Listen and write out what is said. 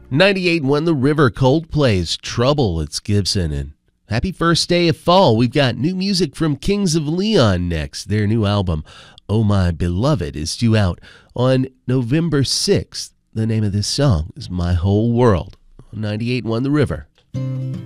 98.1 The River, Coldplay's Trouble. It's Gibson. And happy first day of fall. We've got new music from Kings of Leon next. Their new album, Oh My Beloved, is due out on November 6th. The name of this song is My Whole World on 98.1 The River.